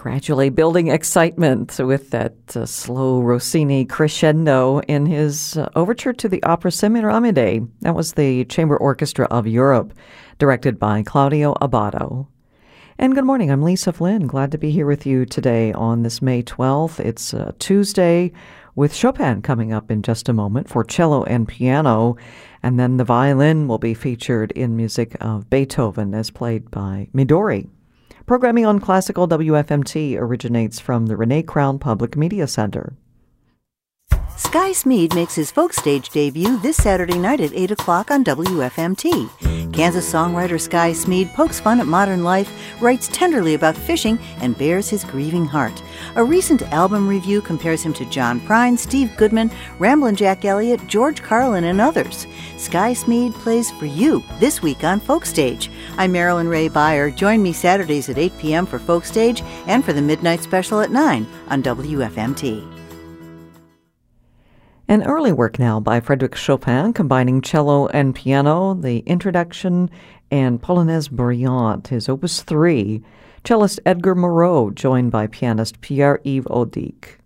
Gradually building excitement with that slow Rossini crescendo in his overture to the opera Semiramide. That was the Chamber Orchestra of Europe, directed by Claudio Abbado. And good morning, I'm Lisa Flynn. Glad to be here with you today on this May 12th. It's Tuesday with Chopin coming up in just a moment for cello and piano. And then the violin will be featured in music of Beethoven as played by Midori. Programming on Classical WFMT originates from the Renee Crown Public Media Center. Sky Smead makes his folk stage debut this Saturday night at 8 o'clock on WFMT. Kansas songwriter Sky Smead pokes fun at modern life, writes tenderly about fishing, and bears his grieving heart. A recent album review compares him to John Prine, Steve Goodman, Ramblin' Jack Elliott, George Carlin, and others. Sky Smead plays for you this week on Folk Stage. I'm Marilyn Ray Beyer. Join me Saturdays at 8 p.m. for Folk Stage and for the Midnight Special at 9 on WFMT. An early work now by Frédéric Chopin, combining cello and piano, the introduction and Polonaise Brillante, his Opus 3, cellist Edgar Moreau, joined by pianist Pierre-Yves Audic.